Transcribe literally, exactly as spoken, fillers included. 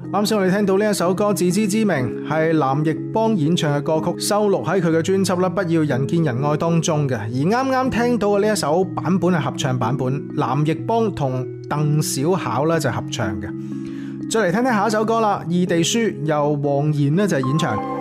啱先我哋聽到呢一首歌《自知之明》係藍奕邦演唱嘅歌曲，收錄喺佢嘅專輯啦《不要人見人愛》當中嘅。而啱啱聽到嘅呢一首版本係合唱版本，藍奕邦同鄧小巧咧就合唱嘅。再嚟聽聽下一首歌啦，《異地書》由黃妍呢就係演唱。